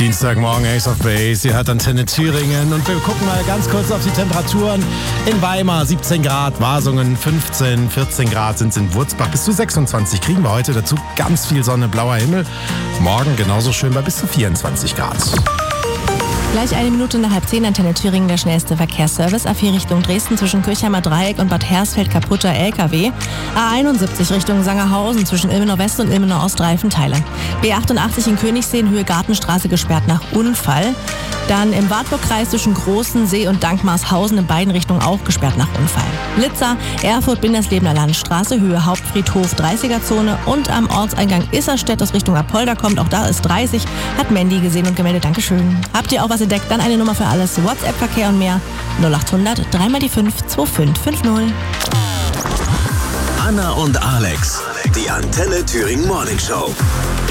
Dienstagmorgen, Ace of Base, ihr hört Antenne Thüringen und wir gucken mal ganz kurz auf die Temperaturen. In Weimar 17 Grad, Wasungen 15, 14 Grad sind es in Wurzbach, bis zu 26 kriegen wir heute dazu. Ganz viel Sonne, blauer Himmel. Morgen genauso schön bei bis zu 24 Grad. Gleich 1 Minute nach 9:30, Antenne Thüringen, der schnellste Verkehrsservice. A4 Richtung Dresden zwischen Kirchheimer Dreieck und Bad Hersfeld kaputter LKW. A71 Richtung Sangerhausen zwischen Ilmenau West und Ilmenau Ost Reifenteile. B88 in Königssee in Höhe Gartenstraße gesperrt nach Unfall. Dann im Wartburgkreis zwischen Großensee und Dankmarshausen in beiden Richtungen auch gesperrt nach Unfall. Blitzer, Erfurt, Binderslebener Landstraße, Höhe Hauptfriedhof 30er-Zone und am Ortseingang Isserstedt aus Richtung Apolda kommt, auch da ist 30, hat Mandy gesehen und gemeldet, Dankeschön. Habt ihr auch was entdeckt? Dann eine Nummer für alles, WhatsApp-Verkehr und mehr, 0800 3 die 5 2550. Anna und Alex, die Antenne Thüringen Morning Show.